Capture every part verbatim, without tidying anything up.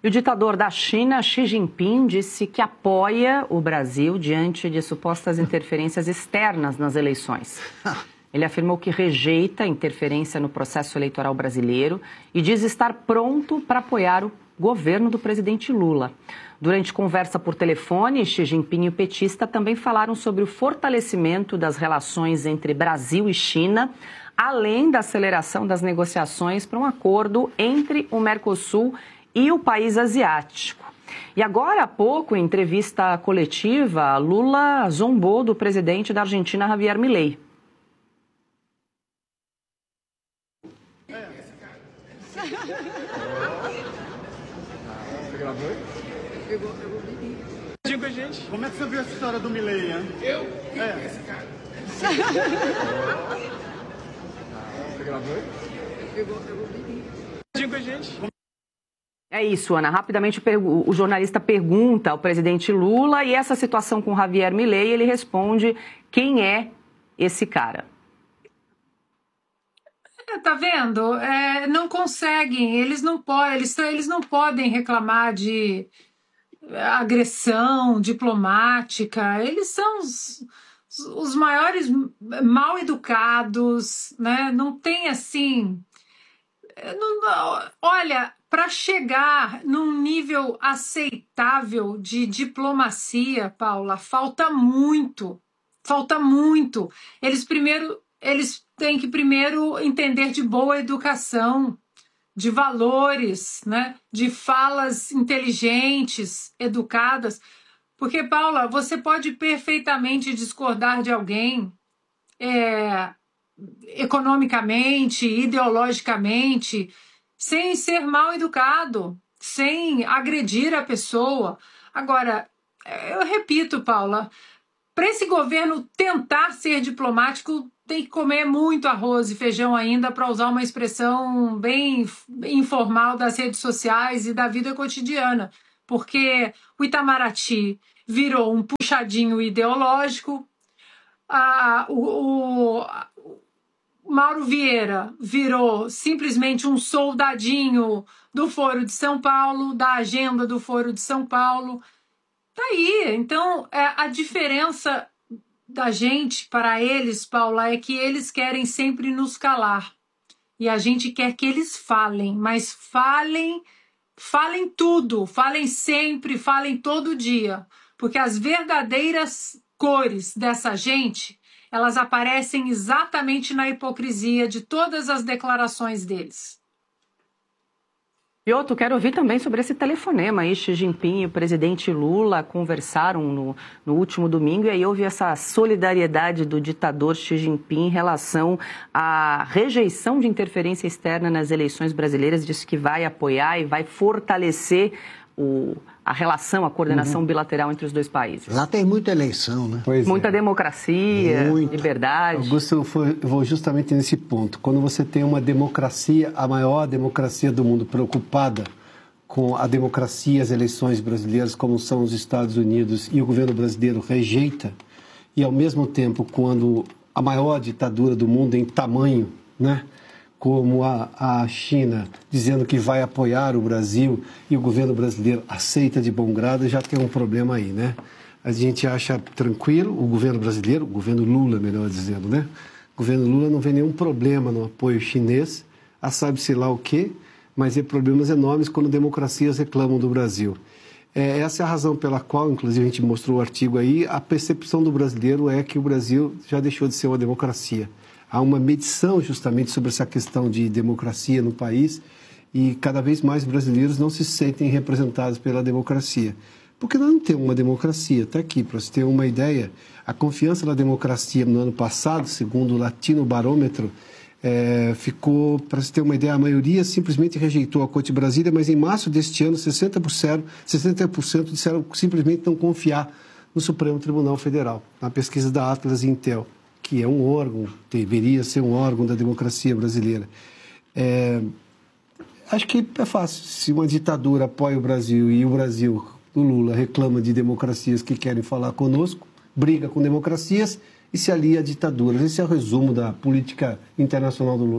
E o ditador da China, Xi Jinping, disse que apoia o Brasil diante de supostas interferências externas nas eleições. Ele afirmou que rejeita a interferência no processo eleitoral brasileiro e diz estar pronto para apoiar o governo do presidente Lula. Durante conversa por telefone, Xi Jinping e o petista também falaram sobre o fortalecimento das relações entre Brasil e China, além da aceleração das negociações para um acordo entre o Mercosul e o país asiático. E agora há pouco, em entrevista coletiva, Lula zombou do presidente da Argentina, Javier Milei. Você gravou? Pegou, pegou bem. Com a gente. Como é que você viu essa história do Milei, hein? Eu? Quem é. é esse cara? Você gravou? Pegou, pegou bem. Com a gente. É isso, Ana. Rapidamente o jornalista pergunta ao presidente Lula e essa situação com Javier Milei, ele responde quem é esse cara. É, tá vendo? É, não conseguem, eles não, podem, eles, eles não podem reclamar de agressão diplomática, eles são os, os maiores mal educados, né? Não tem assim... Não, olha... Para chegar num nível aceitável de diplomacia, Paula, falta muito, falta muito. Eles primeiro, eles têm que primeiro entender de boa educação, de valores, né? De falas inteligentes, educadas. Porque, Paula, você pode perfeitamente discordar de alguém é, economicamente, ideologicamente, sem ser mal educado, sem agredir a pessoa. Agora, eu repito, Paula, para esse governo tentar ser diplomático, tem que comer muito arroz e feijão ainda, para usar uma expressão bem informal das redes sociais e da vida cotidiana, porque o Itamaraty virou um puxadinho ideológico, a, o... o Mauro Vieira virou simplesmente um soldadinho do Foro de São Paulo, da agenda do Foro de São Paulo. Tá aí. Então, é, a diferença da gente para eles, Paula, é que eles querem sempre nos calar. E a gente quer que eles falem, mas falem, falem tudo, falem sempre, falem todo dia. Porque as verdadeiras cores dessa gente... elas aparecem exatamente na hipocrisia de todas as declarações deles. Piotr, quero ouvir também sobre esse telefonema aí. Xi Jinping e o presidente Lula conversaram no, no último domingo e aí houve essa solidariedade do ditador Xi Jinping em relação à rejeição de interferência externa nas eleições brasileiras. Disse que vai apoiar e vai fortalecer o... a relação, a coordenação uhum. bilateral entre os dois países. Lá tem muita eleição, né? Pois muita é. democracia, Muito. liberdade. Augusto, eu vou justamente nesse ponto. Quando você tem uma democracia, a maior democracia do mundo, preocupada com a democracia, as eleições brasileiras, como são os Estados Unidos, e o governo brasileiro rejeita, e ao mesmo tempo, quando a maior ditadura do mundo em tamanho, né? como a, a China dizendo que vai apoiar o Brasil e o governo brasileiro aceita de bom grado, já tem um problema aí, né? A gente acha tranquilo, o governo brasileiro, o governo Lula, melhor dizendo, né? O governo Lula não vê nenhum problema no apoio chinês, a sabe-se lá o quê, mas é problemas enormes quando democracias reclamam do Brasil. É, essa é a razão pela qual, inclusive a gente mostrou o artigo aí, a percepção do brasileiro é que o Brasil já deixou de ser uma democracia. Há uma medição justamente sobre essa questão de democracia no país e cada vez mais brasileiros não se sentem representados pela democracia. Porque nós não temos uma democracia. Está aqui, para você ter uma ideia, a confiança na democracia no ano passado, segundo o Latino Barômetro, é, ficou, para você ter uma ideia, a maioria simplesmente rejeitou a Corte de Brasília, mas em março deste ano, sessenta por cento, sessenta por cento disseram simplesmente não confiar no Supremo Tribunal Federal, na pesquisa da Atlas e Intel, que é um órgão, deveria ser um órgão da democracia brasileira. É, acho que é fácil. Se uma ditadura apoia o Brasil e o Brasil, o Lula, reclama de democracias que querem falar conosco, briga com democracias e se alia a ditaduras. Esse é o resumo da política internacional do Lula.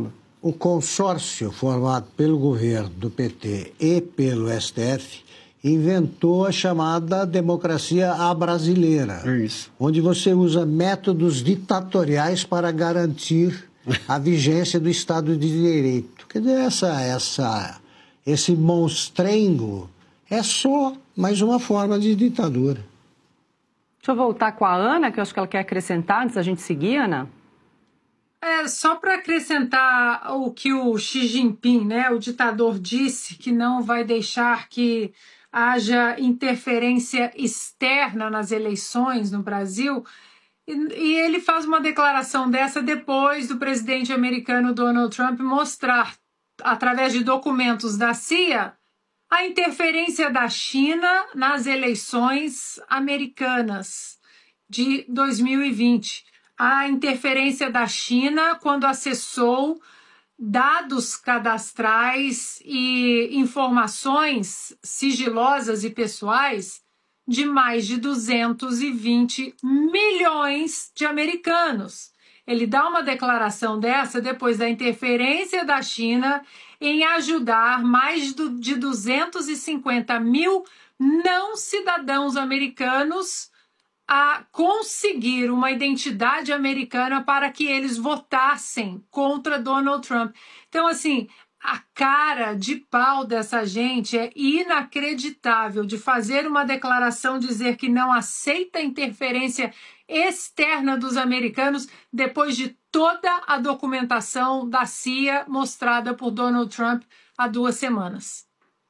o consórcio formado pelo governo do P T e pelo S T F inventou a chamada democracia à brasileira, É isso. onde você usa métodos ditatoriais para garantir a vigência do Estado de Direito. Quer dizer, essa, essa, esse monstrengo é só mais uma forma de ditadura. Deixa eu voltar com a Ana, que eu acho que ela quer acrescentar antes da gente seguir, Ana. É, só para acrescentar o que o Xi Jinping, né, o ditador, disse, que não vai deixar que haja interferência externa nas eleições no Brasil, e, e ele faz uma declaração dessa depois do presidente americano Donald Trump mostrar, através de documentos da C I A, a interferência da China nas eleições americanas de dois mil e vinte. A interferência da China quando acessou dados cadastrais e informações sigilosas e pessoais de mais de duzentos e vinte milhões de americanos. Ele dá uma declaração dessa depois da interferência da China em ajudar mais de duzentos e cinquenta mil não cidadãos americanos a conseguir uma identidade americana para que eles votassem contra Donald Trump. Então, assim, a cara de pau dessa gente é inacreditável, de fazer uma declaração, dizer que não aceita interferência externa dos americanos depois de toda a documentação da C I A mostrada por Donald Trump há duas semanas.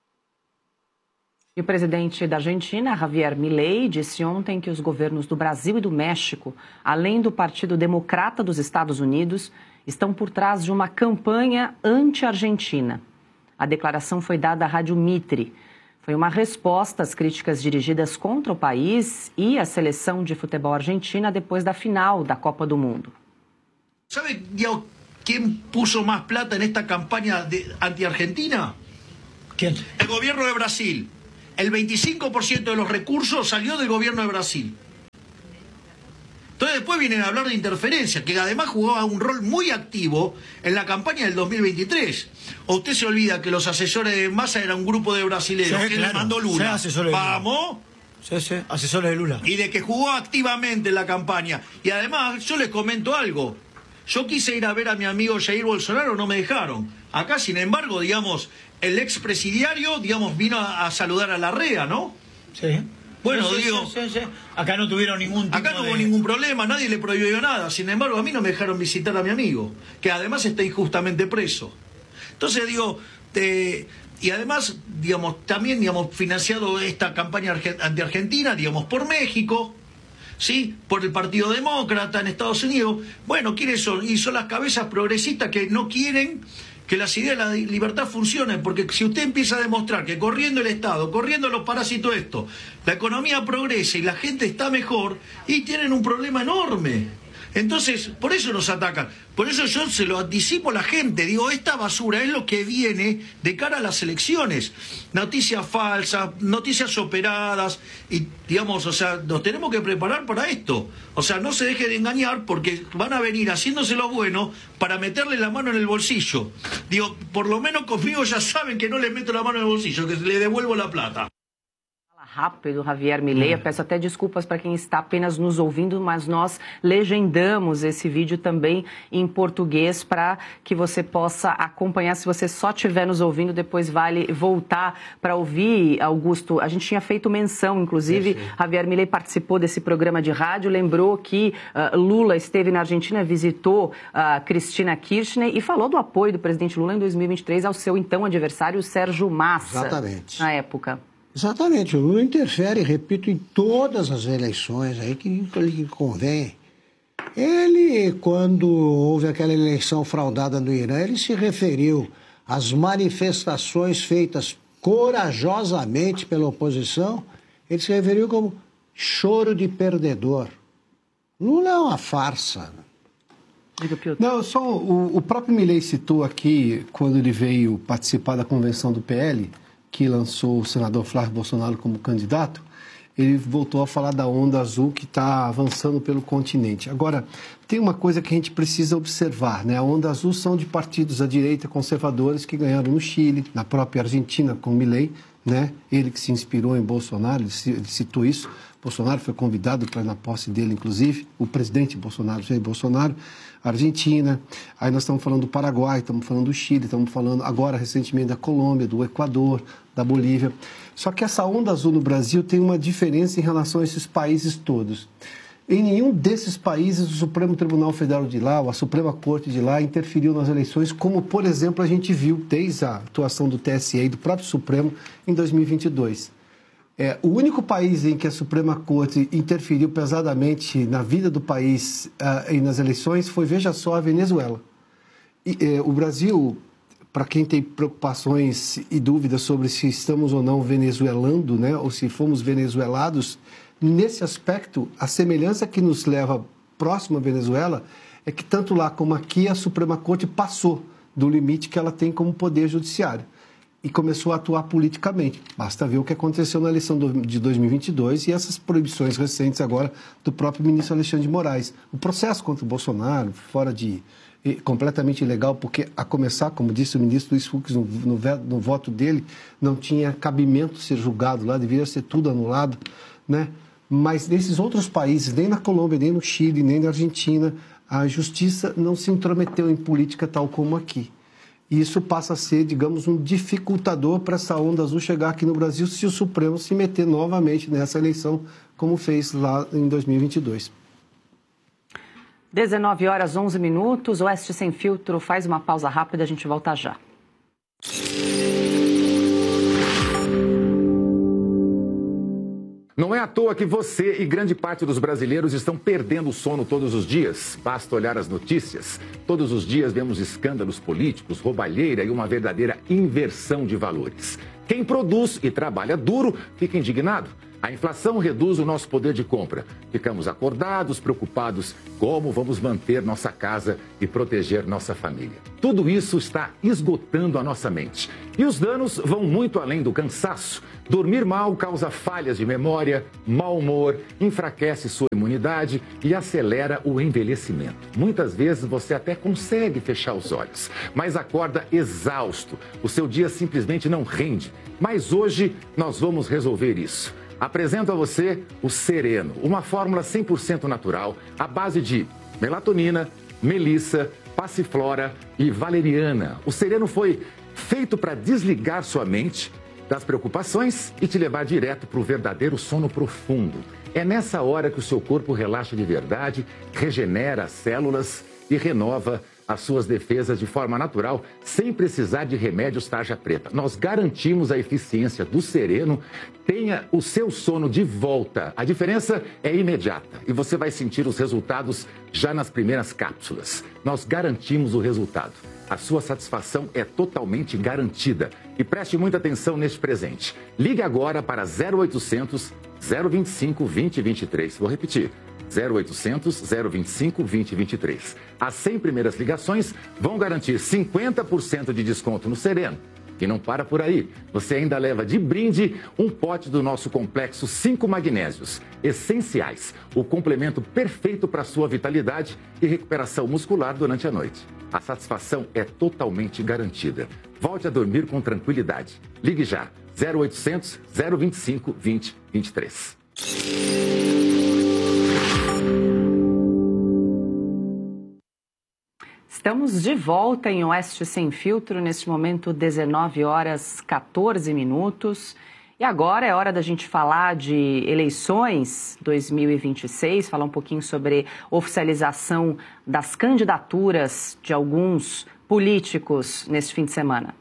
E o presidente da Argentina, Javier Milei, disse ontem que os governos do Brasil e do México, além do Partido Democrata dos Estados Unidos, estão por trás de uma campanha anti-argentina. A declaração foi dada à Rádio Mitre. Foi uma resposta às críticas dirigidas contra o país e a seleção de futebol argentina depois da final da Copa do Mundo. ¿Sabe quién puso más plata en esta campaña de anti-argentina? ¿Quién? El gobierno de Brasil. El veinticinco por ciento de los recursos salió del gobierno de Brasil. Entonces después vienen a hablar de interferencia, que además jugaba un rol muy activo en la campaña del dos mil veintitrés. ¿O usted se olvida que los asesores de Massa eran un grupo de brasileños Sí, que claro. le mandó Lula? Sí, asesores de Lula. Vamos. Sí, sí, asesores de Lula. Y de que jugó activamente en la campaña. Y además, yo les comento algo. Yo quise ir a ver a mi amigo Jair Bolsonaro, no me dejaron. Acá, sin embargo, digamos, el expresidiario, digamos, vino a, a saludar a Larrea, ¿no? Sí. Bueno, Sí, sí, digo... sí, sí, sí. Acá no tuvieron ningún tipo Acá no hubo de... ningún problema, nadie le prohibió nada. Sin embargo, a mí no me dejaron visitar a mi amigo, que además está injustamente preso. Entonces, digo... Eh, y además, digamos, también, digamos, financiado esta campaña anti-argentina, digamos, por México... ¿Sí? Por el Partido Demócrata en Estados Unidos. Bueno, ¿quiénes son? Y son las cabezas progresistas que no quieren que las ideas de la libertad funcionen, porque si usted empieza a demostrar que corriendo el Estado, corriendo los parásitos esto, la economía progresa y la gente está mejor, y tienen un problema enorme. Entonces, por eso nos atacan. Por eso yo se lo anticipo a la gente. Digo, esta basura es lo que viene de cara a las elecciones. Noticias falsas, noticias operadas. Y, digamos, o sea, nos tenemos que preparar para esto. O sea, no se deje de engañar porque van a venir haciéndose lo bueno para meterle la mano en el bolsillo. Digo, por lo menos conmigo ya saben que no les meto la mano en el bolsillo, que le devuelvo la plata. Rápido, Javier Milei. Eu peço até desculpas para quem está apenas nos ouvindo, mas nós legendamos esse vídeo também em português para que você possa acompanhar. Se você só estiver nos ouvindo, depois vale voltar para ouvir, Augusto. A gente tinha feito menção, inclusive, é, Javier Milei participou desse programa de rádio, lembrou que uh, Lula esteve na Argentina, visitou uh, Cristina Kirchner e falou do apoio do presidente Lula em dois mil e vinte e três ao seu então adversário Sérgio Massa. Exatamente. Na época. Exatamente, o Lula interfere, repito, em todas as eleições aí que lhe convém. Ele, quando houve aquela eleição fraudada no Irã, ele se referiu às manifestações feitas corajosamente pela oposição, ele se referiu como choro de perdedor. Lula é uma farsa. Não, só o, o próprio Milei citou aqui, quando ele veio participar da convenção do P L, que lançou o senador Flávio Bolsonaro como candidato, ele voltou a falar da onda azul que está avançando pelo continente. Agora, tem uma coisa que a gente precisa observar, né? A onda azul são de partidos à direita conservadores que ganharam no Chile, na própria Argentina com Milei, né? Ele que se inspirou em Bolsonaro, ele citou isso. Bolsonaro foi convidado para na posse dele, inclusive, o presidente Bolsonaro, Jair Bolsonaro, Argentina. Aí nós estamos falando do Paraguai, estamos falando do Chile, estamos falando agora recentemente da Colômbia, do Equador, da Bolívia. Só que essa onda azul no Brasil tem uma diferença em relação a esses países todos. Em nenhum desses países o Supremo Tribunal Federal de lá, ou a Suprema Corte de lá, interferiu nas eleições, como, por exemplo, a gente viu desde a atuação do T S E e do próprio Supremo em dois mil e vinte e dois. É, o único país em que a Suprema Corte interferiu pesadamente na vida do país uh, e nas eleições foi, veja só, a Venezuela. E, é, o Brasil, para quem tem preocupações e dúvidas sobre se estamos ou não venezuelando, né, ou se fomos venezuelados, nesse aspecto, a semelhança que nos leva próximo à Venezuela é que tanto lá como aqui a Suprema Corte passou do limite que ela tem como poder judiciário e começou a atuar politicamente. Basta ver o que aconteceu na eleição de dois mil e vinte e dois e essas proibições recentes agora do próprio ministro Alexandre de Moraes. O processo contra o Bolsonaro, fora de... completamente ilegal, porque a começar, como disse o ministro Luiz Fux no, no, no voto dele, não tinha cabimento ser julgado lá, deveria ser tudo anulado, né? Mas nesses outros países, nem na Colômbia, nem no Chile, nem na Argentina, a justiça não se intrometeu em política tal como aqui. E isso passa a ser, digamos, um dificultador para essa onda azul chegar aqui no Brasil se o Supremo se meter novamente nessa eleição, como fez lá em dois mil e vinte e dois. dezenove horas, onze minutos, Oeste Sem Filtro faz uma pausa rápida, a gente volta já. Não é à toa que você e grande parte dos brasileiros estão perdendo o sono todos os dias. Basta olhar as notícias. Todos os dias vemos escândalos políticos, roubalheira e uma verdadeira inversão de valores. Quem produz e trabalha duro fica indignado. A inflação reduz o nosso poder de compra. Ficamos acordados, preocupados como vamos manter nossa casa e proteger nossa família. Tudo isso está esgotando a nossa mente. E os danos vão muito além do cansaço. Dormir mal causa falhas de memória, mau humor, enfraquece sua imunidade e acelera o envelhecimento. Muitas vezes você até consegue fechar os olhos, mas acorda exausto. O seu dia simplesmente não rende. Mas hoje nós vamos resolver isso. Apresento a você o Sereno, uma fórmula cem por cento natural, à base de melatonina, melissa, passiflora e valeriana. O Sereno foi feito para desligar sua mente das preocupações e te levar direto para o verdadeiro sono profundo. É nessa hora que o seu corpo relaxa de verdade, regenera as células e renova as suas defesas de forma natural, sem precisar de remédios tarja preta. Nós garantimos a eficiência do Sereno. Tenha o seu sono de volta. A diferença é imediata e você vai sentir os resultados já nas primeiras cápsulas. Nós garantimos o resultado. A sua satisfação é totalmente garantida. E preste muita atenção neste presente. Ligue agora para zero oitocentos, zero vinte e cinco, vinte, vinte e três. Vou repetir. zero oitocentos, zero vinte e cinco, vinte, vinte e três. As cem primeiras ligações vão garantir cinquenta por cento de desconto no Sereno. E não para por aí. Você ainda leva de brinde um pote do nosso complexo cinco magnésios essenciais. O complemento perfeito para a sua vitalidade e recuperação muscular durante a noite. A satisfação é totalmente garantida. Volte a dormir com tranquilidade. Ligue já. zero oitocentos, zero vinte e cinco, vinte, vinte e três. Estamos de volta em Oeste Sem Filtro, neste momento dezenove horas, quatorze minutos. E agora é hora da gente falar de eleições dois mil e vinte e seis, falar um pouquinho sobre oficialização das candidaturas de alguns políticos neste fim de semana.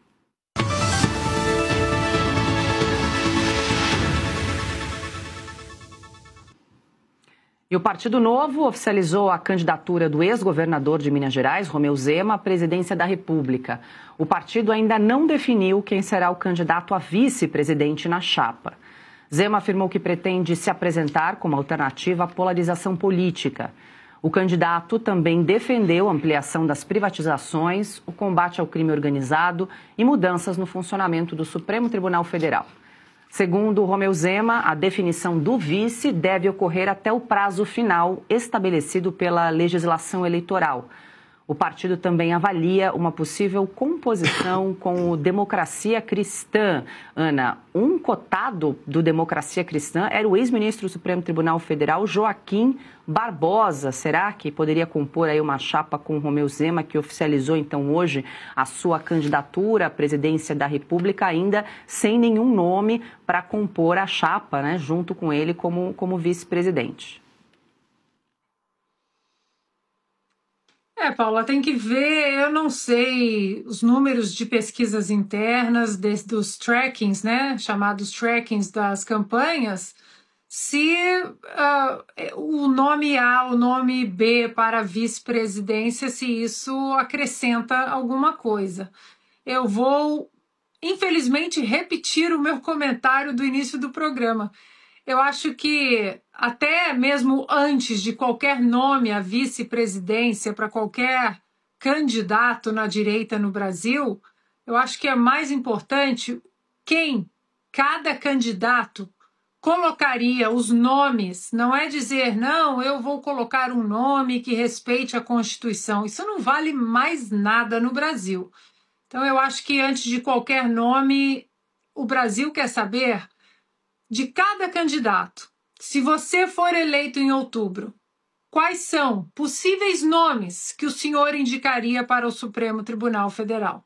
E o Partido Novo oficializou a candidatura do ex-governador de Minas Gerais, Romeu Zema, à presidência da República. O partido ainda não definiu quem será o candidato a vice-presidente na chapa. Zema afirmou que pretende se apresentar como alternativa à polarização política. O candidato também defendeu a ampliação das privatizações, o combate ao crime organizado e mudanças no funcionamento do Supremo Tribunal Federal. Segundo Romeu Zema, a definição do vice deve ocorrer até o prazo final estabelecido pela legislação eleitoral. O partido também avalia uma possível composição com o Democracia Cristã. Ana, um cotado do Democracia Cristã era o ex-ministro do Supremo Tribunal Federal, Joaquim Barbosa. Será que poderia compor aí uma chapa com o Romeu Zema, que oficializou então hoje a sua candidatura à presidência da República, ainda sem nenhum nome para compor a chapa, né, junto com ele como, como vice-presidente? É, Paula, tem que ver, eu não sei os números de pesquisas internas de, dos trackings, né, chamados trackings das campanhas, se uh, o nome A, o nome B para a vice-presidência, se isso acrescenta alguma coisa. Eu vou, infelizmente, repetir o meu comentário do início do programa. Eu acho que até mesmo antes de qualquer nome à vice-presidência para qualquer candidato na direita no Brasil, eu acho que é mais importante quem cada candidato colocaria os nomes. Não é dizer, não, eu vou colocar um nome que respeite a Constituição. Isso não vale mais nada no Brasil. Então eu acho que antes de qualquer nome, o Brasil quer saber de cada candidato. Se você for eleito em outubro, quais são possíveis nomes que o senhor indicaria para o Supremo Tribunal Federal?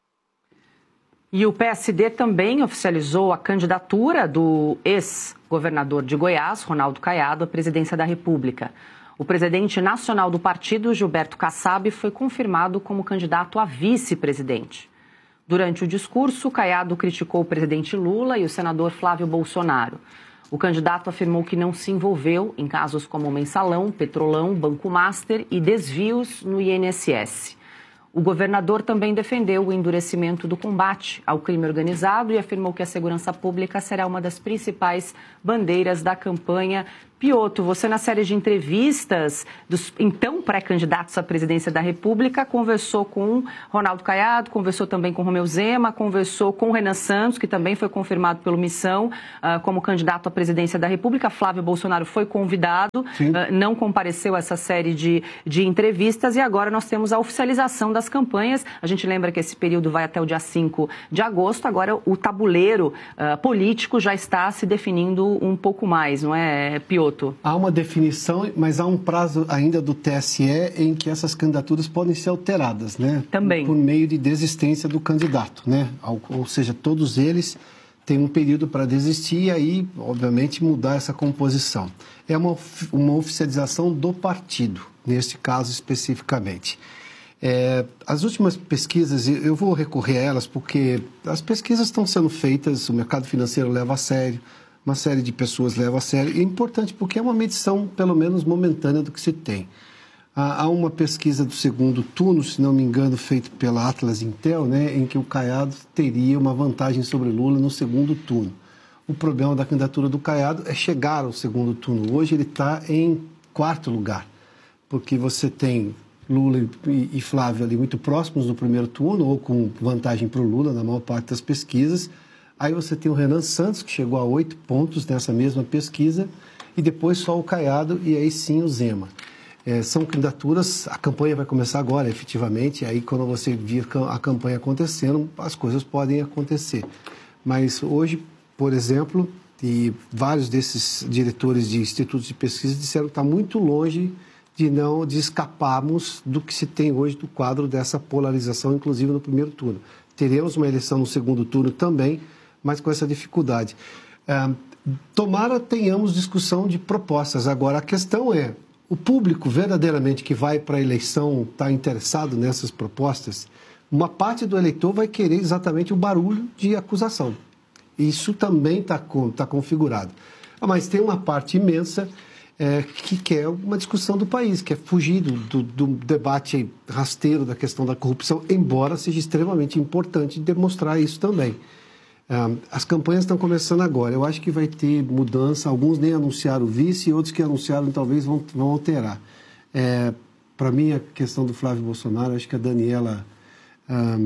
E o P S D também oficializou a candidatura do ex-governador de Goiás, Ronaldo Caiado, à presidência da República. O presidente nacional do partido, Gilberto Kassab, foi confirmado como candidato a vice-presidente. Durante o discurso, Caiado criticou o presidente Lula e o senador Flávio Bolsonaro. O candidato afirmou que não se envolveu em casos como Mensalão, Petrolão, Banco Master e desvios no I N S S. O governador também defendeu o endurecimento do combate ao crime organizado e afirmou que a segurança pública será uma das principais bandeiras da campanha. Piotr, você na série de entrevistas dos então pré-candidatos à presidência da República conversou com Ronaldo Caiado, conversou também com Romeu Zema, conversou com Renan Santos, que também foi confirmado pelo Missão uh, como candidato à presidência da República. Flávio Bolsonaro foi convidado, uh, não compareceu a essa série de, de entrevistas e agora nós temos a oficialização das campanhas. A gente lembra que esse período vai até o dia cinco de agosto, agora o tabuleiro uh, político já está se definindo um pouco mais, não é, Piotr? Há uma definição, mas há um prazo ainda do T S E em que essas candidaturas podem ser alteradas, né? Também. Por meio de desistência do candidato, né? Ou seja, todos eles têm um período para desistir e aí, obviamente, mudar essa composição. É uma, uma oficialização do partido, neste caso especificamente. É, as últimas pesquisas, eu vou recorrer a elas porque as pesquisas estão sendo feitas, o mercado financeiro leva a sério, uma série de pessoas leva a sério. E é importante porque é uma medição, pelo menos momentânea, do que se tem. Há uma pesquisa do segundo turno, se não me engano, feita pela Atlas Intel, né, em que o Caiado teria uma vantagem sobre Lula no segundo turno. O problema da candidatura do Caiado é chegar ao segundo turno. Hoje ele está em quarto lugar, porque você tem Lula e Flávio ali muito próximos no primeiro turno, ou com vantagem para o Lula na maior parte das pesquisas. Aí você tem o Renan Santos, que chegou a oito pontos nessa mesma pesquisa, e depois só o Caiado e aí sim o Zema. É, são candidaturas, a campanha vai começar agora, efetivamente, aí quando você vir a campanha acontecendo, as coisas podem acontecer. Mas hoje, por exemplo, e vários desses diretores de institutos de pesquisa disseram que está muito longe de não de escaparmos do que se tem hoje do quadro dessa polarização, inclusive no primeiro turno. Teremos uma eleição no segundo turno também, mas com essa dificuldade. É, tomara tenhamos discussão de propostas. Agora, a questão é, o público verdadeiramente que vai para a eleição está interessado nessas propostas? Uma parte do eleitor vai querer exatamente o barulho de acusação. Isso também está tá configurado. Mas tem uma parte imensa é, que quer uma discussão do país, que é fugir do, do debate rasteiro da questão da corrupção, embora seja extremamente importante demonstrar isso também. As campanhas estão começando agora. Eu acho que vai ter mudança. Alguns nem anunciaram o vice e outros que anunciaram talvez vão, vão alterar. É, para mim, a questão do Flávio Bolsonaro, acho que a Daniela um,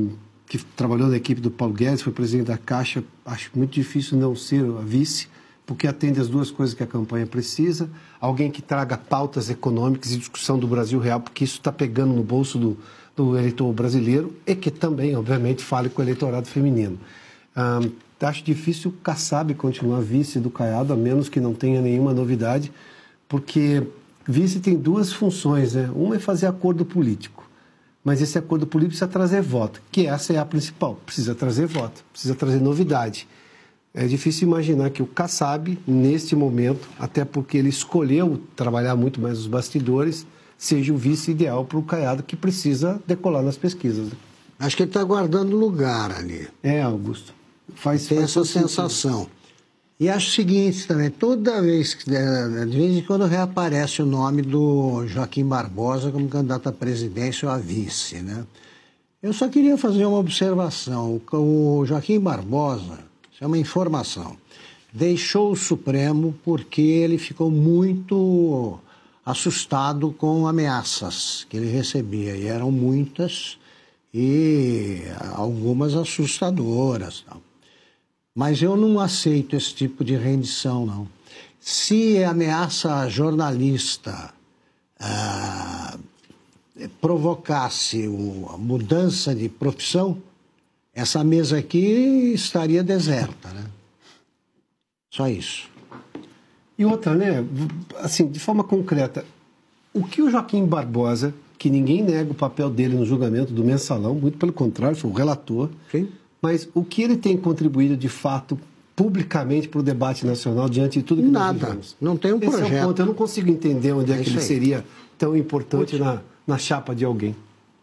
que trabalhou na equipe do Paulo Guedes, foi presidente da Caixa, acho muito difícil não ser a vice, porque atende as duas coisas que a campanha precisa. Alguém que traga pautas econômicas e discussão do Brasil real, porque isso está pegando no bolso do, do eleitor brasileiro e que também, obviamente, fale com o eleitorado feminino. Hum, acho difícil o Kassab continuar vice do Caiado, a menos que não tenha nenhuma novidade, porque vice tem duas funções, né? Uma é fazer acordo político, mas esse acordo político precisa trazer voto, que essa é a principal, precisa trazer voto, precisa trazer novidade. É difícil imaginar que o Kassab, neste momento, até porque ele escolheu trabalhar muito mais os bastidores, seja o vice ideal para o Caiado, que precisa decolar nas pesquisas. Acho que ele está guardando lugar ali. É, Augusto. Faz, Tem faz essa sensação. Sentido. E acho o seguinte também, toda vez que, de vez em quando reaparece o nome do Joaquim Barbosa como candidato à presidência ou a vice, né? Eu só queria fazer uma observação. O Joaquim Barbosa, isso é uma informação, deixou o Supremo porque ele ficou muito assustado com ameaças que ele recebia, e eram muitas e algumas assustadoras, tal. Mas eu não aceito esse tipo de rendição, não. Se ameaça a jornalista ah, provocasse a mudança de profissão, essa mesa aqui estaria deserta, né? Só isso. E outra, né? Assim, de forma concreta, o que o Joaquim Barbosa, que ninguém nega o papel dele no julgamento do Mensalão, muito pelo contrário, foi o relator. Sim. Mas o que ele tem contribuído, de fato, publicamente para o debate nacional, diante de tudo que Nada. nós vivemos? Não tem um Esse projeto. É o ponto. Eu não consigo entender onde é, é que ele aí. seria tão importante na, na chapa de alguém.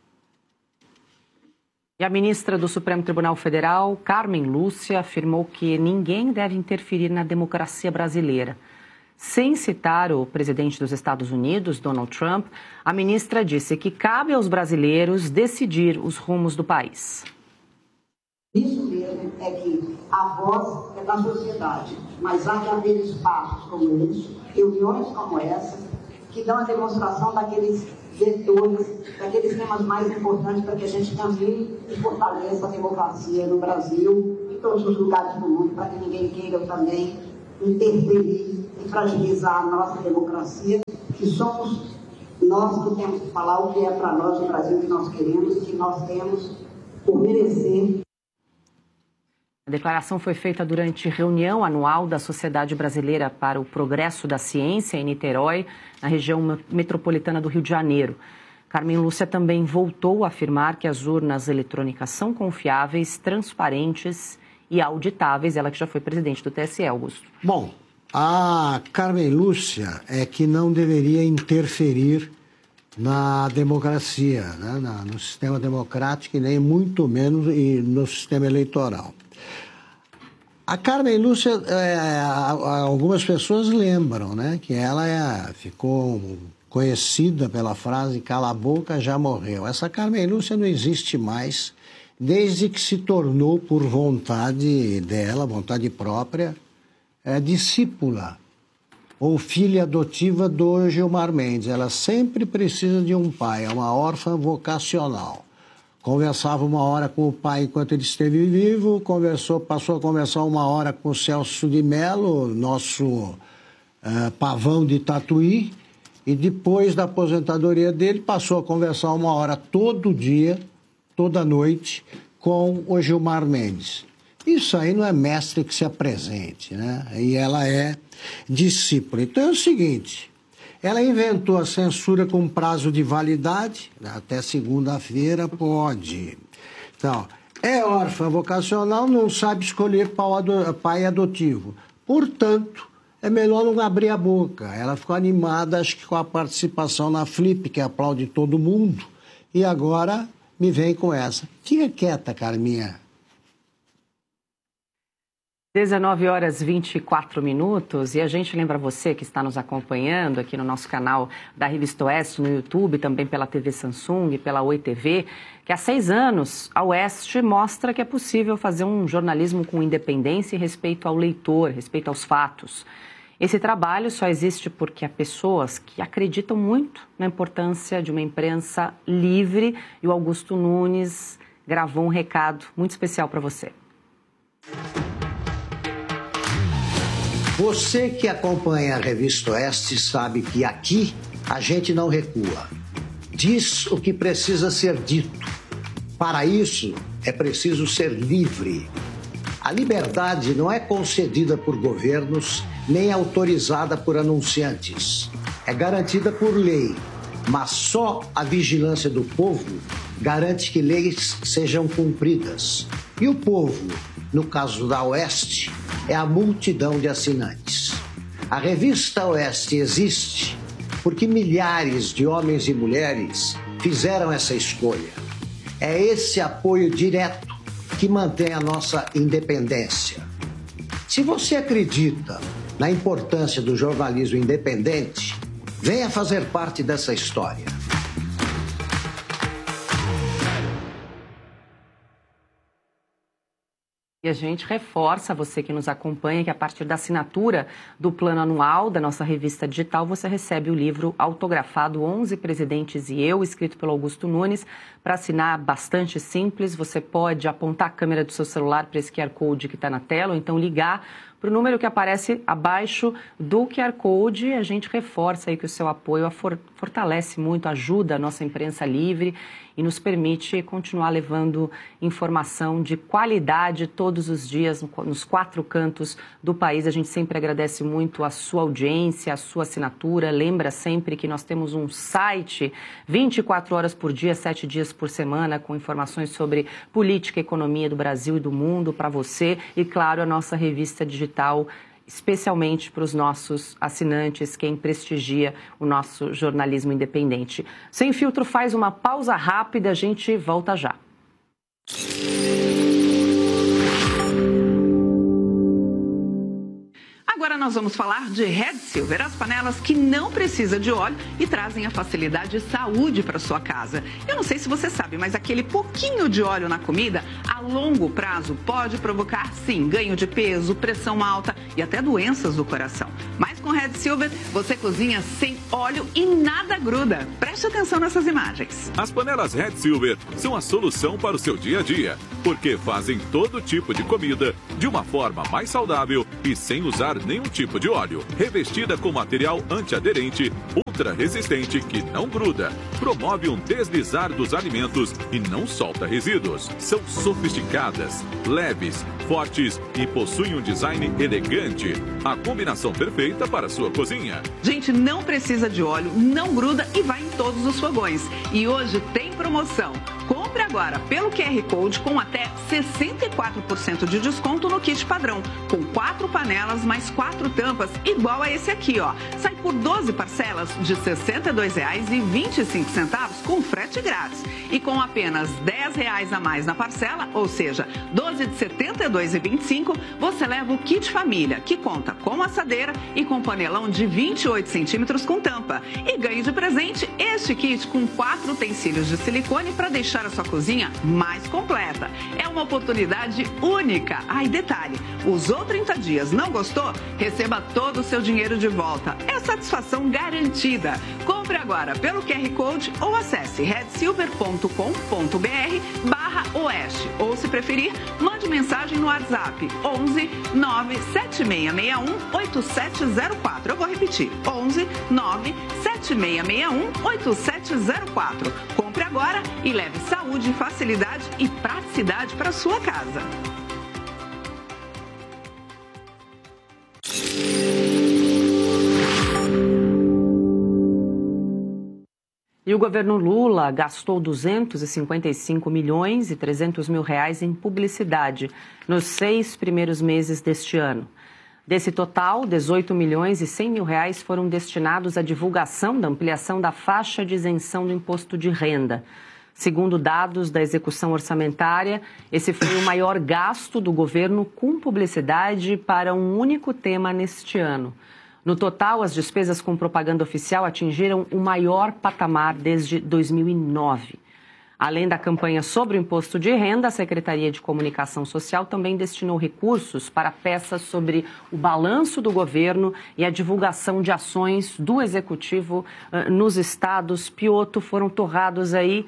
E a ministra do Supremo Tribunal Federal, Carmen Lúcia, afirmou que ninguém deve interferir na democracia brasileira. Sem citar o presidente dos Estados Unidos, Donald Trump, a ministra disse que cabe aos brasileiros decidir os rumos do país. Isso mesmo é que a voz é da sociedade, mas há que haver espaços como esse, reuniões como essa, que dão a demonstração daqueles vetores, daqueles temas mais importantes para que a gente caminhe e fortaleça a democracia no Brasil, em todos os lugares do mundo, para que ninguém queira também interferir e fragilizar a nossa democracia, que somos nós que temos que falar o que é para nós o Brasil que nós queremos e que nós temos por merecer. A declaração foi feita durante reunião anual da Sociedade Brasileira para o Progresso da Ciência em Niterói, na região metropolitana do Rio de Janeiro. Carmen Lúcia também voltou a afirmar que as urnas eletrônicas são confiáveis, transparentes e auditáveis. Ela que já foi presidente do T S E, Augusto. Bom, a Carmen Lúcia é que não deveria interferir na democracia, né? No sistema democrático e nem muito menos no sistema eleitoral. A Carmen Lúcia, é, algumas pessoas lembram, né, que ela é, ficou conhecida pela frase "cala a boca, já morreu". Essa Carmen Lúcia não existe mais desde que se tornou, por vontade dela, vontade própria, é, discípula ou filha adotiva do Gilmar Mendes. Ela sempre precisa de um pai, é uma órfã vocacional. Conversava uma hora com o pai enquanto ele esteve vivo, conversou, passou a conversar uma hora com o Celso de Mello, nosso uh, pavão de Tatuí, e depois da aposentadoria dele passou a conversar uma hora todo dia, toda noite, com o Gilmar Mendes. Isso aí não é mestre que se apresente, né? E ela é discípula. Então é o seguinte... Ela inventou a censura com prazo de validade, até segunda-feira pode. Então, é órfã vocacional, não sabe escolher pai adotivo. Portanto, é melhor não abrir a boca. Ela ficou animada, acho que com a participação na Flip, que aplaude todo mundo, e agora me vem com essa. Fica quieta, Carminha. dezenove horas e vinte e quatro minutos, e a gente lembra você que está nos acompanhando aqui no nosso canal da Revista Oeste, no YouTube, também pela T V Samsung, pela Oi T V, que há seis anos a Oeste mostra que é possível fazer um jornalismo com independência e respeito ao leitor, respeito aos fatos. Esse trabalho só existe porque há pessoas que acreditam muito na importância de uma imprensa livre, e o Augusto Nunes gravou um recado muito especial para você. Você que acompanha a Revista Oeste sabe que aqui a gente não recua. Diz o que precisa ser dito. Para isso, é preciso ser livre. A liberdade não é concedida por governos nem autorizada por anunciantes. É garantida por lei, mas só a vigilância do povo garante que leis sejam cumpridas. E o povo, no caso da Oeste, é a multidão de assinantes. A Revista Oeste existe porque milhares de homens e mulheres fizeram essa escolha. É esse apoio direto que mantém a nossa independência. Se você acredita na importância do jornalismo independente, venha fazer parte dessa história. E a gente reforça, você que nos acompanha, que a partir da assinatura do plano anual da nossa revista digital, você recebe o livro autografado onze Presidentes e Eu, escrito pelo Augusto Nunes. Para assinar, bastante simples, você pode apontar a câmera do seu celular para esse Q R Code que está na tela, ou então ligar para o número que aparece abaixo do Q R Code. A gente reforça aí que o seu apoio fortalece muito, ajuda a nossa imprensa livre e nos permite continuar levando informação de qualidade todos os dias nos quatro cantos do país. A gente sempre agradece muito a sua audiência, a sua assinatura. Lembra sempre que nós temos um site vinte e quatro horas por dia, sete dias por semana, com informações sobre política e economia do Brasil e do mundo para você. E, claro, a nossa revista digital, especialmente para os nossos assinantes, quem prestigia o nosso jornalismo independente. Sem Filtro faz uma pausa rápida, a gente volta já. Agora nós vamos falar de Red Silver, as panelas que não precisam de óleo e trazem a facilidade e saúde para sua casa. Eu não sei se você sabe, mas aquele pouquinho de óleo na comida, a longo prazo, pode provocar, sim, ganho de peso, pressão alta e até doenças do coração. Mas com Red Silver, você cozinha sem óleo e nada gruda. Preste atenção nessas imagens. As panelas Red Silver são a solução para o seu dia a dia, porque fazem todo tipo de comida de uma forma mais saudável e sem usar nenhum tipo de óleo. Revestida com material antiaderente, ultra resistente que não gruda, promove um deslizar dos alimentos e não solta resíduos. São sofisticadas, leves, fortes e possuem um design elegante. A combinação perfeita para a sua cozinha. Gente, não precisa de óleo, não gruda e vai em todos os fogões. E hoje tem promoção. Compre agora pelo Q R Code com até sessenta e quatro por cento de desconto no kit padrão, com quatro panelas mais quatro tampas, igual a esse aqui, ó. Sai por doze parcelas de sessenta e dois reais e vinte e cinco centavos com frete grátis. E com apenas dez reais a mais na parcela, ou seja, doze de setenta e dois reais e vinte e cinco, você leva o kit família, que conta com assadeira e com panelão de vinte e oito centímetros com tampa. E ganhe de presente este kit com quatro utensílios de silicone para deixar a sua cozinha mais completa. É uma oportunidade única. Ah, e detalhe, usou trinta dias, não gostou? Receba todo o seu dinheiro de volta. É satisfação garantida. Compre agora pelo Q R Code ou acesse red silver ponto com ponto br barra oeste. Ou, se preferir, mande mensagem no WhatsApp onze nove sete seis seis um oito sete zero quatro. Eu vou repetir, onze nove sete seis seis um oito sete zero quatro. Compre agora e leve saúde, facilidade e praticidade para sua casa. E o governo Lula gastou duzentos e cinquenta e cinco milhões e trezentos mil reais em publicidade nos seis primeiros meses deste ano. Desse total, dezoito milhões e cem mil reais foram destinados à divulgação da ampliação da faixa de isenção do imposto de renda. Segundo dados da execução orçamentária, esse foi o maior gasto do governo com publicidade para um único tema neste ano. No total, as despesas com propaganda oficial atingiram o maior patamar desde dois mil e nove. Além da campanha sobre o imposto de renda, a Secretaria de Comunicação Social também destinou recursos para peças sobre o balanço do governo e a divulgação de ações do Executivo uh, nos estados. Piotto, foram torrados aí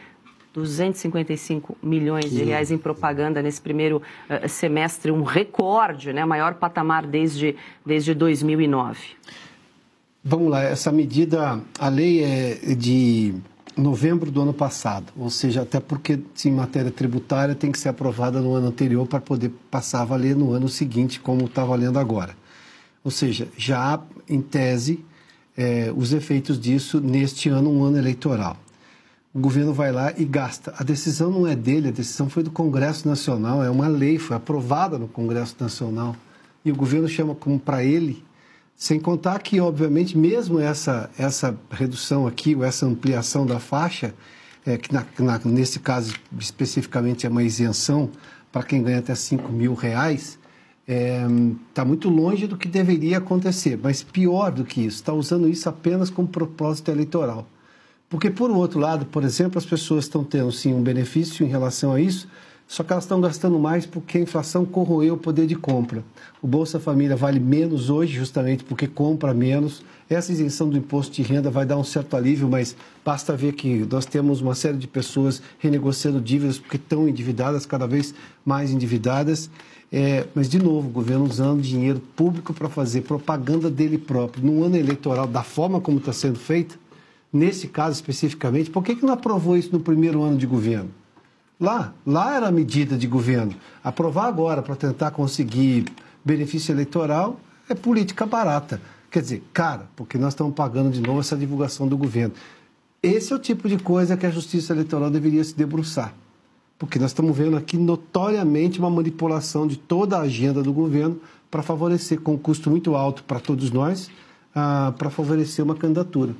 duzentos e cinquenta e cinco milhões de reais em propaganda nesse primeiro uh, semestre, um recorde, né? Maior patamar desde, desde dois mil e nove. Vamos lá, essa medida, a lei é de novembro do ano passado, ou seja, até porque em matéria tributária tem que ser aprovada no ano anterior para poder passar a valer no ano seguinte, como está valendo agora. Ou seja, já há, em tese, é, os efeitos disso neste ano, um ano eleitoral. O governo vai lá e gasta. A decisão não é dele, a decisão foi do Congresso Nacional, é uma lei, foi aprovada no Congresso Nacional. E o governo chama como para ele, sem contar que, obviamente, mesmo essa, essa redução aqui, ou essa ampliação da faixa, é, que na, na, nesse caso especificamente é uma isenção para quem ganha até cinco mil reais, está é, muito longe do que deveria acontecer. Mas pior do que isso, está usando isso apenas como propósito eleitoral. Porque, por outro lado, por exemplo, as pessoas estão tendo, sim, um benefício em relação a isso, só que elas estão gastando mais porque a inflação corroeu o poder de compra. O Bolsa Família vale menos hoje, justamente porque compra menos. Essa isenção do imposto de renda vai dar um certo alívio, mas basta ver que nós temos uma série de pessoas renegociando dívidas porque estão endividadas, cada vez mais endividadas. É, mas, de novo, o governo usando dinheiro público para fazer propaganda dele próprio, num ano eleitoral, da forma como está sendo feita. Nesse caso especificamente, por que que não aprovou isso no primeiro ano de governo? Lá, lá era a medida de governo. Aprovar agora para tentar conseguir benefício eleitoral é política barata. Quer dizer, cara, porque nós estamos pagando de novo essa divulgação do governo. Esse é o tipo de coisa que a Justiça Eleitoral deveria se debruçar. Porque nós estamos vendo aqui notoriamente uma manipulação de toda a agenda do governo para favorecer, com um custo muito alto para todos nós, ah, para favorecer uma candidatura.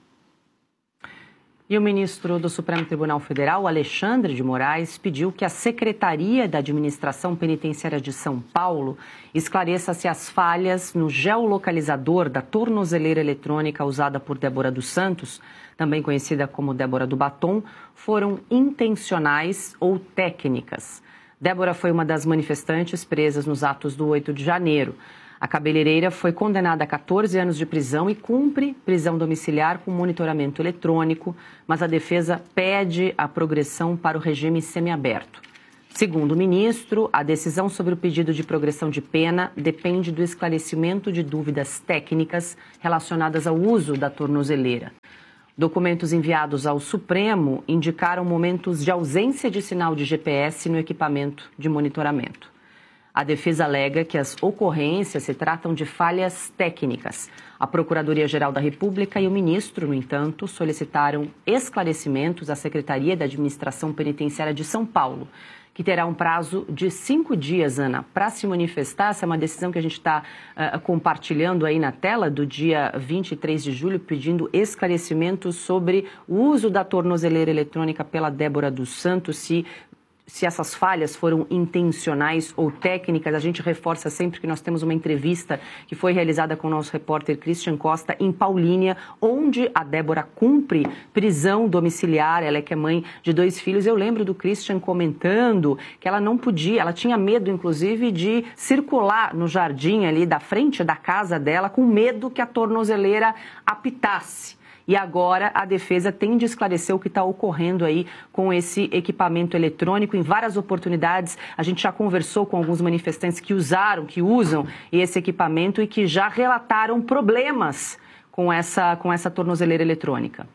E o ministro do Supremo Tribunal Federal, Alexandre de Moraes, pediu que a Secretaria da Administração Penitenciária de São Paulo esclareça se as falhas no geolocalizador da tornozeleira eletrônica usada por Débora dos Santos, também conhecida como Débora do Batom, foram intencionais ou técnicas. Débora foi uma das manifestantes presas nos atos do oito de janeiro. A cabeleireira foi condenada a quatorze anos de prisão e cumpre prisão domiciliar com monitoramento eletrônico, mas a defesa pede a progressão para o regime semiaberto. Segundo o ministro, a decisão sobre o pedido de progressão de pena depende do esclarecimento de dúvidas técnicas relacionadas ao uso da tornozeleira. Documentos enviados ao Supremo indicaram momentos de ausência de sinal de G P S no equipamento de monitoramento. A defesa alega que as ocorrências se tratam de falhas técnicas. A Procuradoria-Geral da República e o ministro, no entanto, solicitaram esclarecimentos à Secretaria da Administração Penitenciária de São Paulo, que terá um prazo de cinco dias, Ana, para se manifestar. Essa é uma decisão que a gente está uh, compartilhando aí na tela, do dia vinte e três de julho, pedindo esclarecimentos sobre o uso da tornozeleira eletrônica pela Débora dos Santos, se... se essas falhas foram intencionais ou técnicas. A gente reforça sempre que nós temos uma entrevista que foi realizada com o nosso repórter Christian Costa em Paulínia, onde a Débora cumpre prisão domiciliar. Ela é que é mãe de dois filhos. Eu lembro do Christian comentando que ela não podia, ela tinha medo, inclusive, de circular no jardim ali da frente da casa dela, com medo que a tornozeleira apitasse. E agora a defesa tem de esclarecer o que está ocorrendo aí com esse equipamento eletrônico. Em várias oportunidades, a gente já conversou com alguns manifestantes que usaram, que usam esse equipamento e que já relataram problemas com essa, com essa tornozeleira eletrônica.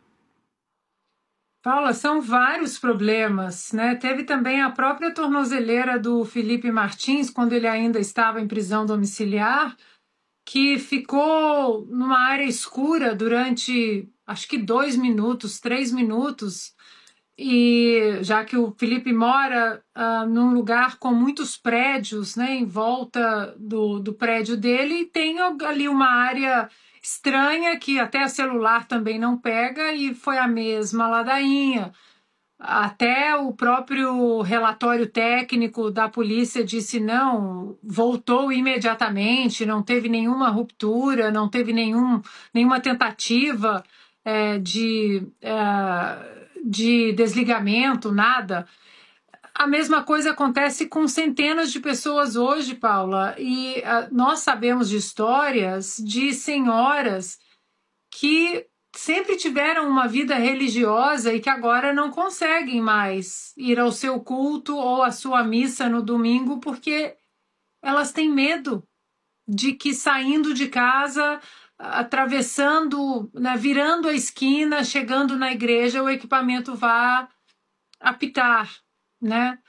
Paula, são vários problemas, né? Teve também a própria tornozeleira do Felipe Martins, quando ele ainda estava em prisão domiciliar, que ficou numa área escura durante, acho que dois minutos, três minutos, e já que o Felipe mora uh, num lugar com muitos prédios, né, em volta do, do prédio dele, e tem ali uma área estranha que até celular também não pega, e foi a mesma ladainha. Até o próprio relatório técnico da polícia disse não, voltou imediatamente, não teve nenhuma ruptura, não teve nenhum, nenhuma tentativa é, de, é, de desligamento, nada. A mesma coisa acontece com centenas de pessoas hoje, Paula, e uh, nós sabemos de histórias de senhoras que sempre tiveram uma vida religiosa e que agora não conseguem mais ir ao seu culto ou à sua missa no domingo porque elas têm medo de que saindo de casa, atravessando, né, virando a esquina, chegando na igreja, o equipamento vá apitar, né?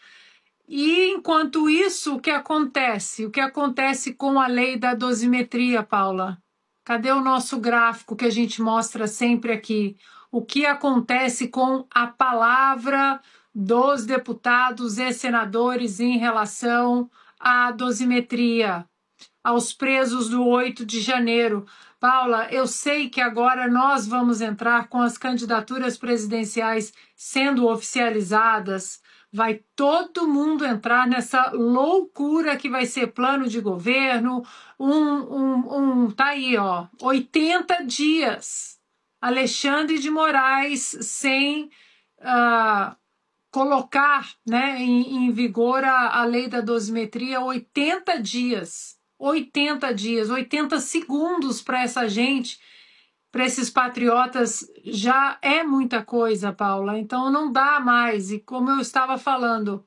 E enquanto isso, o que acontece? O que acontece com a lei da dosimetria, Paula? Cadê o nosso gráfico que a gente mostra sempre aqui? O que acontece com a palavra dos deputados e senadores em relação à dosimetria, aos presos do oito de janeiro? Paula, eu sei que agora nós vamos entrar com as candidaturas presidenciais sendo oficializadas. Vai todo mundo entrar nessa loucura que vai ser plano de governo, um, um, um tá aí, ó, oitenta dias. Alexandre de Moraes sem uh, colocar, né, em, em vigor a, a lei da dosimetria, oitenta dias. oitenta dias, oitenta segundos para essa gente, para esses patriotas, já é muita coisa, Paula. Então não dá mais. E como eu estava falando,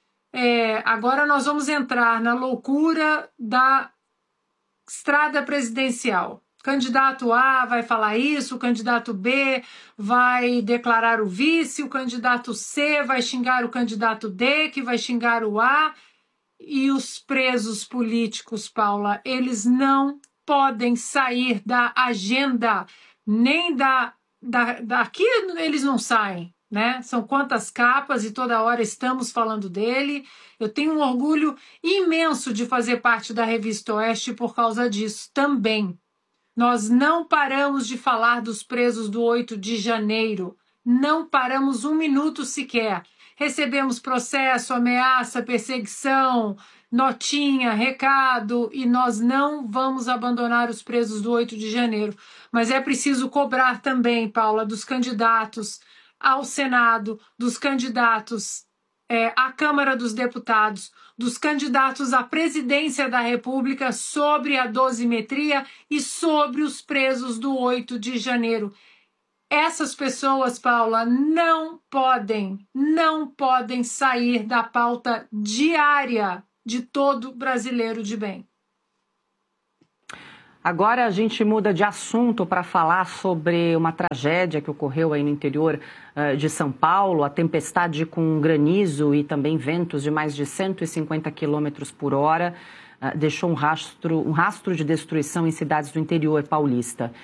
é, agora nós vamos entrar na loucura da estrada presidencial. Candidato A vai falar isso, o candidato B vai declarar o vice, o candidato C vai xingar o candidato D, que vai xingar o A. E os presos políticos, Paula, eles não podem sair da agenda, nem da, da, daqui eles não saem, né? São quantas capas e toda hora estamos falando dele. Eu tenho um orgulho imenso de fazer parte da Revista Oeste por causa disso também. Nós não paramos de falar dos presos do oito de janeiro, não paramos um minuto sequer. Recebemos processo, ameaça, perseguição, notinha, recado, e nós não vamos abandonar os presos do oito de janeiro. Mas é preciso cobrar também, Paula, dos candidatos ao Senado, dos candidatos é, à Câmara dos Deputados, dos candidatos à presidência da República sobre a dosimetria e sobre os presos do oito de janeiro. Essas pessoas, Paula, não podem, não podem sair da pauta diária de todo brasileiro de bem. Agora a gente muda de assunto para falar sobre uma tragédia que ocorreu aí no interior uh, de São Paulo, a tempestade com granizo e também ventos de mais de cento e cinquenta quilômetros por hora uh, deixou um rastro, um rastro de destruição em cidades do interior paulista.